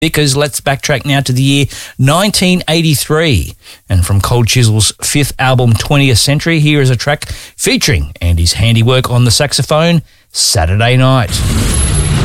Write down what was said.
because let's backtrack now to the year 1983. And from Cold Chisel's fifth album, 20th Century, here is a track featuring Andy's handiwork on the saxophone, Saturday Night.